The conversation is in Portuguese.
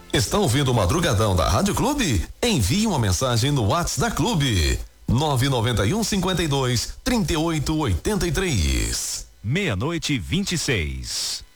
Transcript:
Está ouvindo o Madrugadão da Rádio Clube? Envie uma mensagem no WhatsApp da Clube. 991 52 38 83. 00:26.